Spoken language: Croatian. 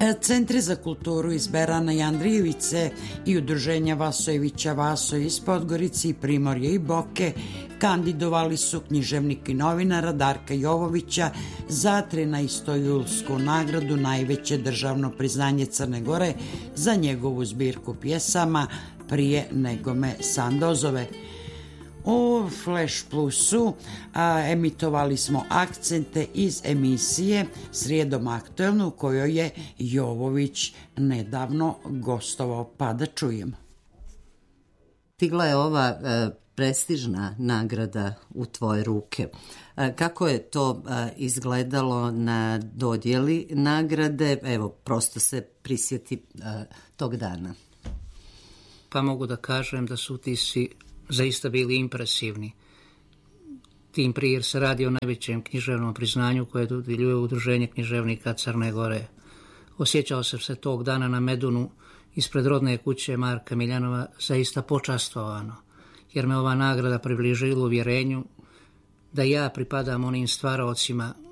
Centri za kulturu iz Berana i Andrijevice i udruženja Vasojevića Vaso iz Podgorice i Primorje i Boke kandidovali su književnika i novinara Darka Jovovića za 13. julsku nagradu, najveće državno priznanje Crne Gore, za njegovu zbirku pjesama Prije nego me Sandozove. U Flash Plusu emitovali smo akcente iz emisije Srijedom aktuelnu u kojoj je Jovović nedavno gostovao, pa da čujemo. Stigla je ova prestižna nagrada u tvoje ruke. Kako je to izgledalo na dodjeli nagrade? Evo, prosto se prisjeti tog dana. Pa mogu da kažem da su utisci zaista bili impresivni. Tim prije jer se radi o najvećem književnom priznanju koje dodjeljuje Udruženje književnika Crne Gore. Osjećao sam se tog dana na Medunu ispred rodne kuće Marka Miljanova zaista počastvovano, jer me ova nagrada približila uvjerenju da ja pripadam onim stvaraocima